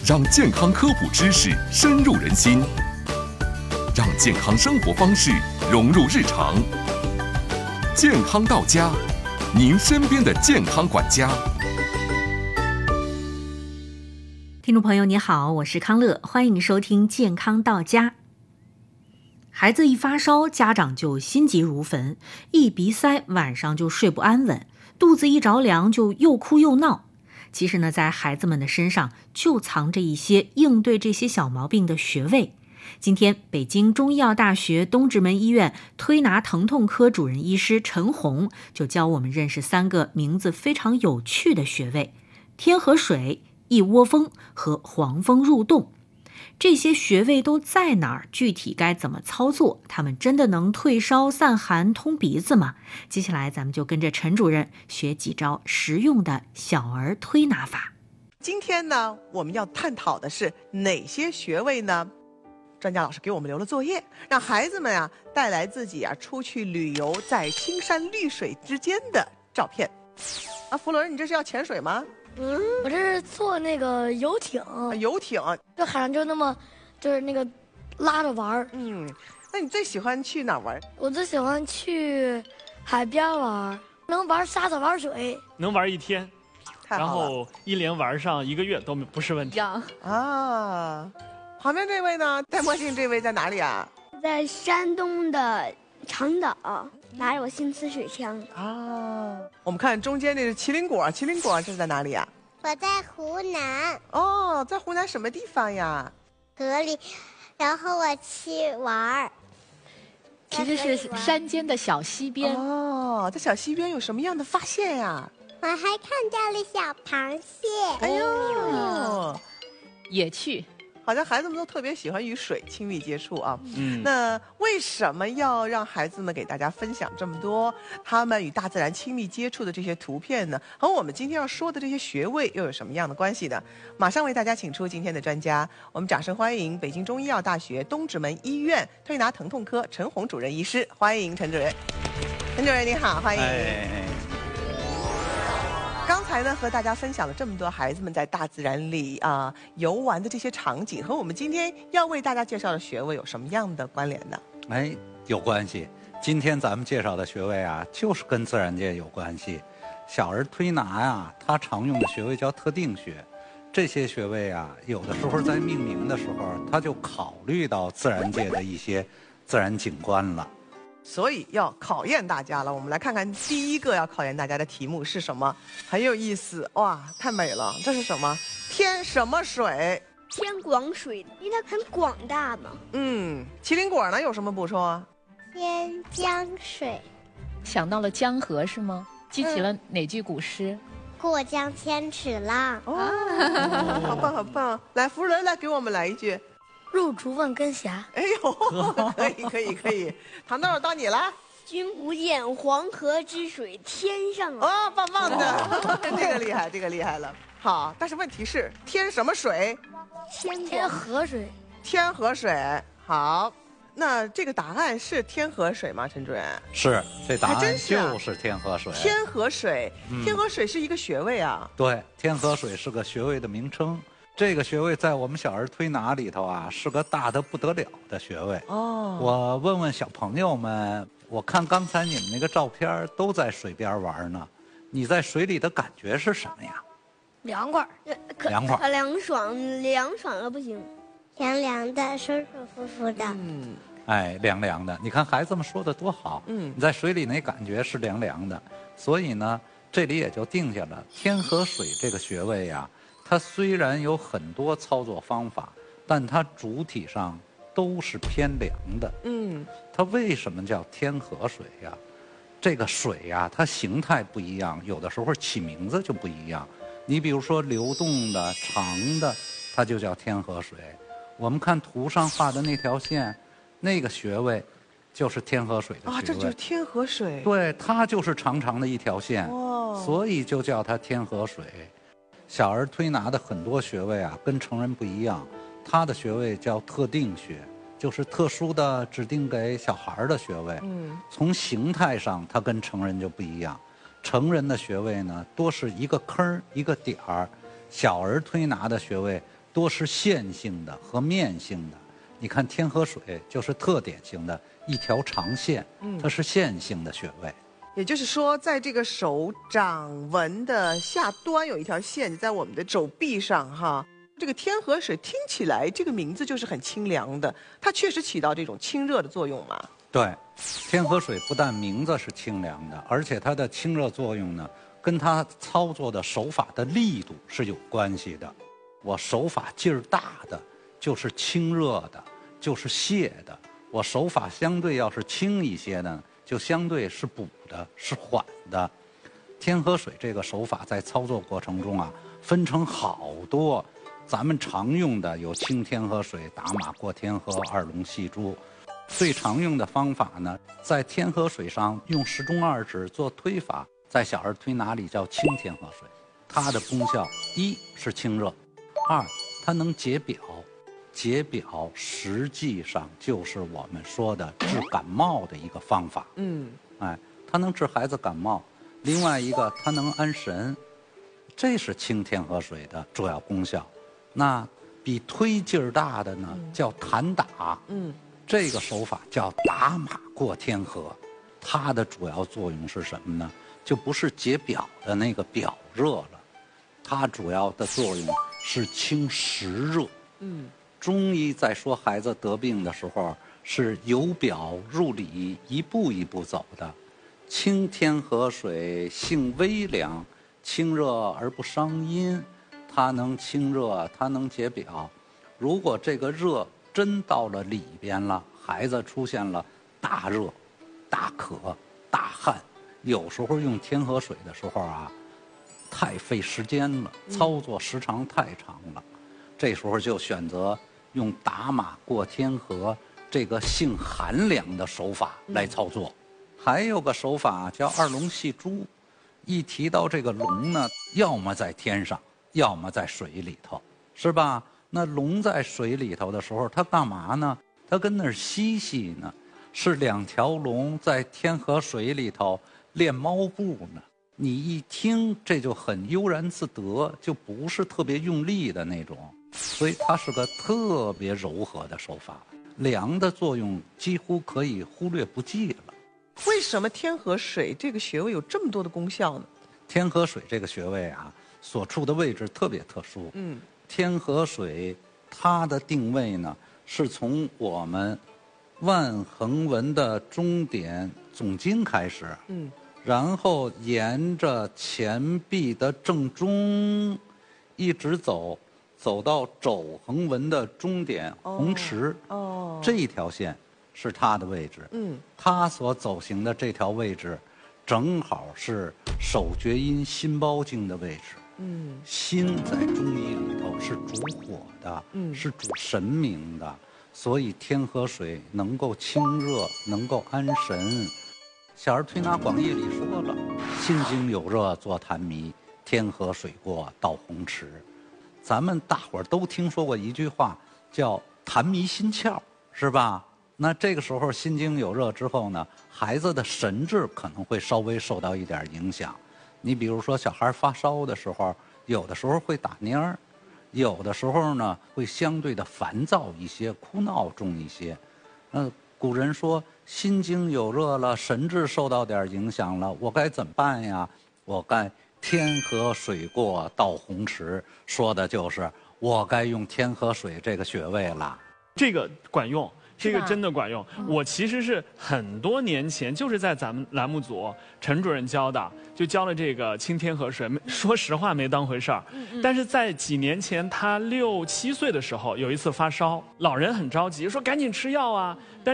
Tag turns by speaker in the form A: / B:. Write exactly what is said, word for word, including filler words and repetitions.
A: 让健康科普知识深入人心，让健康生活方式融入日常。健康到家，您身边的健康管家。
B: 听众朋友你好，我是康乐，欢迎收听健康到家。孩子一发烧，家长就心急如焚，一鼻塞，晚上就睡不安稳，肚子一着凉就又哭又闹。其实呢，在孩子们的身上就藏着一些应对这些小毛病的穴位。今天，北京中医药大学东直门医院推拿疼痛科主任医师陈红就教我们认识三个名字非常有趣的穴位：天河水、一窝蜂和黄蜂入洞。这些穴位都在哪儿？具体该怎么操作？他们真的能退烧散寒通鼻子吗？接下来咱们就跟着陈主任学几招实用的小儿推拿法。
C: 今天呢，我们要探讨的是哪些穴位呢？专家老师给我们留了作业，让孩子们啊带来自己啊出去旅游在青山绿水之间的照片。啊，福伦，你这是要潜水吗？
D: 嗯，我这是坐那个游艇，
C: 啊、游艇，
D: 这海上就那么，就是那个拉着玩儿。
C: 嗯，那你最喜欢去哪儿玩？
D: 我最喜欢去海边玩，能玩沙子玩水，
E: 能玩一天，然
C: 太好了
E: 后一连玩上一个月都不是问题。
C: 啊。旁边这位呢？戴墨镜这位在哪里啊？
F: 在山东的长岛，拿着我新刺水枪
C: 啊。我们看中间那是麒麟果，麒麟果这是在哪里啊？
F: 我在湖南。
C: 哦，在湖南什么地方呀？
F: 河里，然后我去玩。
G: 其实是山间的小溪边。
C: 哦，在小溪边有什么样的发现呀？
F: 我还看到了小螃蟹。
C: 哎呦，
G: 也去。
C: 好像孩子们都特别喜欢与水亲密接触啊。
E: 嗯，
C: 那为什么要让孩子们给大家分享这么多他们与大自然亲密接触的这些图片呢？和我们今天要说的这些穴位又有什么样的关系呢？马上为大家请出今天的专家，我们掌声欢迎北京中医药大学东直门医院推拿疼痛科陈红主任医师，欢迎陈主任。陈主任你好，欢迎。
H: 哎
C: 刚才呢，和大家分享了这么多孩子们在大自然里啊、呃、游玩的这些场景，和我们今天要为大家介绍的穴位有什么样的关联呢？
H: 哎，有关系。今天咱们介绍的穴位啊，就是跟自然界有关系。小儿推拿呀，它常用的穴位叫特定穴。这些穴位啊，有的时候在命名的时候，它就考虑到自然界的一些自然景观了。
C: 所以要考验大家了，我们来看看第一个要考验大家的题目是什么，很有意思哇，太美了！这是什么？天什么水？
F: 天广水，因为它很广大嘛。
C: 嗯，麒麟果呢有什么补充啊？
F: 天江水，
G: 想到了江河是吗？记起了哪句古诗？
F: 过江千尺浪。
C: 哦，好棒好棒！来，福人来给我们来一句。
D: 入竹问根霞。
C: 哎呦，可以可以可以，糖豆到你了。
F: 君不见黄河之水天上来。
C: 哦，棒棒的，这个厉害，这个厉害了。好，但是问题是天什么水？
D: 天天河水。
C: 天河水。好，那这个答案是天河水吗？陈主任？
H: 是，这答案
C: 是啊、
H: 就是天河水。
C: 天河水，
H: 嗯、
C: 天河水是一个穴位啊。
H: 对，天河水是个穴位的名称。这个穴位在我们小儿推拿里头啊，是个大得不得了的穴位。
C: 哦，
H: 我问问小朋友们，我看刚才你们那个照片都在水边玩呢，你在水里的感觉是什么呀？
D: 凉快，
H: 凉快，
F: 凉爽，凉爽了不行，凉凉的，舒舒服服的。
C: 嗯，
H: 哎，凉凉的。你看孩子们说的多好。
C: 嗯，
H: 你在水里那感觉是凉凉的，所以呢，这里也就定下了天河水这个穴位呀。它虽然有很多操作方法，但它主体上都是偏凉的。
C: 嗯，
H: 它为什么叫天河水呀？这个水呀，它形态不一样，有的时候起名字就不一样。你比如说流动的、长的，它就叫天河水。我们看图上画的那条线，那个穴位就是天河水的穴位。
C: 啊，这就是天河水。
H: 对，它就是长长的一条线，
C: 哦，
H: 所以就叫它天河水。小儿推拿的很多穴位啊，跟成人不一样，它的穴位叫特定穴，就是特殊的指定给小孩的穴位。
C: 嗯，
H: 从形态上，它跟成人就不一样。成人的穴位呢，多是一个坑一个点儿；小儿推拿的穴位多是线性的和面性的。你看天河水就是特典型的一条长线，它是线性的穴位。
C: 也就是说，在这个手掌纹的下端有一条线，在我们的手臂上哈。这个天河水听起来这个名字就是很清凉的，它确实起到这种清热的作用嘛。
H: 对，天河水不但名字是清凉的，而且它的清热作用呢，跟它操作的手法的力度是有关系的。我手法劲儿大的，就是清热的，就是泻的；我手法相对要是轻一些的，就相对是补的，是缓的。天河水这个手法在操作过程中啊，分成好多。咱们常用的有清天河水、打马过天河、二龙戏珠。最常用的方法呢，在天河水上用食中二指做推法，在小儿推拿里叫清天河水。它的功效一是清热，二它能解表。解表实际上就是我们说的治感冒的一个方法。嗯，哎，它能治孩子感冒。另外一个，它能安神，这是清天河水的主要功效。那比推劲儿大的呢，叫弹打。嗯，这个手法叫打马过天河。它的主要作用是什么呢？就不是解表的那个表热了，它主要的作用是清实热。嗯，中医在说孩子得病的时候，是由表入里，一步一步走的。清天河水性微凉，清热而不伤阴。它能清热，它能解表。如果这个热真到了里边了，孩子出现了大热、大渴、大汗，有时候用天河水的时候啊，太费时间了，操作时长太长了。这时候就选择用打马过天河这个性寒凉的手法来操作。还有个手法叫二龙戏珠。一提到这个龙呢，要么在天上，要么在水里头，是吧？那龙在水里头的时候，它干嘛呢？它跟那儿嬉戏呢，是两条龙在天河水里头练猫步呢。你一听，这就很悠然自得，就不是特别用力的那种，所以它是个特别柔和的手法，凉的作用几乎可以忽略不计了。
C: 为什么天河水这个穴位有这么多的功效呢？
H: 天河水这个穴位啊，所处的位置特别特殊。嗯，天河水它的定位呢，是从我们万横纹的中点总经开始，嗯，然后沿着前臂的正中一直走，走到肘横纹的中点红池。哦，这一条线是它的位置。嗯，它所走行的这条位置，正好是手厥阴心包经的位置。嗯，心在中医里头是主火的，嗯，是主神明的，所以天河水能够清热，能够安神。小儿推拿广义里说了，心经有热作痰迷，天河水过到红池。咱们大伙儿都听说过一句话，叫痰迷心窍，是吧？那这个时候心经有热之后呢，孩子的神志可能会稍微受到一点影响。你比如说小孩发烧的时候，有的时候会打蔫儿，有的时候呢会相对的烦躁一些，哭闹重一些。嗯、呃，古人说心经有热了，神志受到点影响了，我该怎么办呀？我该天河水过到红池，说的就是我该用天河水这个穴位了。
E: 这个管用。这个真的管用。我其实是很多年前就是在咱们栏目组陈主任教的，就教了这个清天河水。说实话没当回事儿，但是在几年前他六七岁的时候有一次发烧，老人很着急说赶紧吃药啊，但是